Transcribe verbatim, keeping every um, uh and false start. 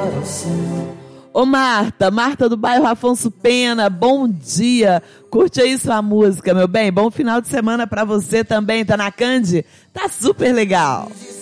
Ô Marta, Marta do bairro Afonso Pena, bom dia. Curte aí sua música, meu bem. Bom final de semana pra você também. Tá na Candy? Tá super legal.